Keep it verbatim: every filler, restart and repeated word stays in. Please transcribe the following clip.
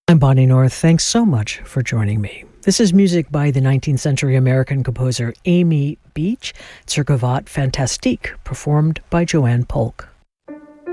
I'm Bonnie North. Thanks so much for joining me. This is music by the nineteenth century American composer Amy Beach, Zur Gavotte Fantastique, performed by Joanne Polk.